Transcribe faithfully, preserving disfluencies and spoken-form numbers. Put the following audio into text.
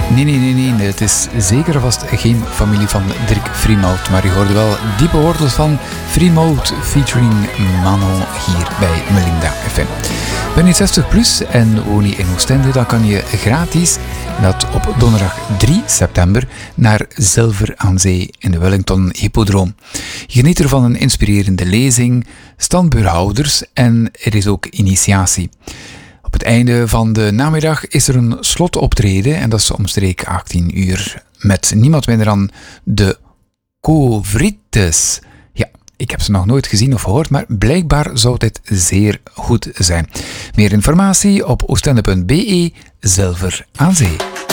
Nee, nee, nee, nee. Het is zeker vast geen familie van Dirk Vriemhout. Maar je hoorde wel diepe wortels van Vriemhout featuring Manon hier bij Melinda F M. Ben je zestig plus en woon je in Oostende, dan kan je gratis, dat op donderdag drie september, naar Zilver aan Zee in de Wellington Hippodroom. Je geniet er van een inspirerende lezing, standbeurhouders en er is ook initiatie. Op het einde van de namiddag is er een slotoptreden en dat is omstreeks achttien uur met niemand minder dan de Kovrites. Ja, ik heb ze nog nooit gezien of gehoord, maar blijkbaar zou dit zeer goed zijn. Meer informatie op oostende punt be, Zilver aan Zee.